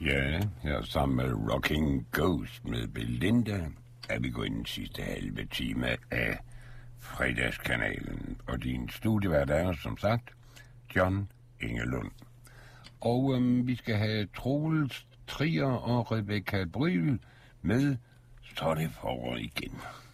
Ja, her sammen med Rocking Ghost med Belinda er vi gået den sidste halve time af Fredagskanalen. Og din studievært er, som sagt, John Engelund. Og vi skal have Troels Trier og Rebecca Bryl med Så er det forår igen.